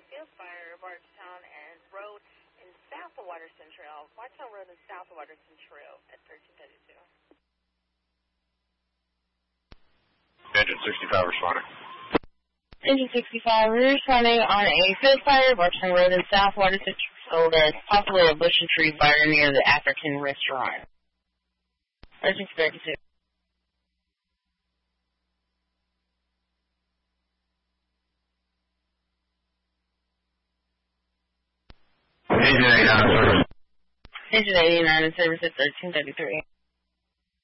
field fire, Bardstown and Road in south of Waterston Trail. Bardstown Road and south of Waterston Trail at 1332. Engine 65 responding. Engine 65, we're responding on a field fire, Bardstown Road in south Waterston Trail. There's possibly a bush and tree fire near the African restaurant. 1332. Engine 89 in service. Engine 89 in service at 1333.